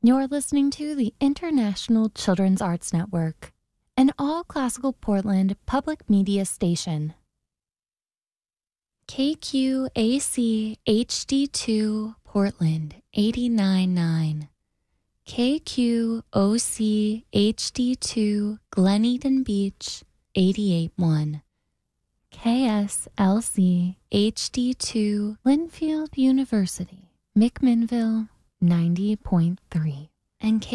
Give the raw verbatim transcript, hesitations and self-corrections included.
You're listening to the International Children's Arts Network, an all-classical Portland public media station. K Q A C H D two Portland eighty-nine point nine. K Q O C H D two Glen Eden Beach eighty-eight point one. K S L C H D two Linfield University, McMinnville ninety point three. And K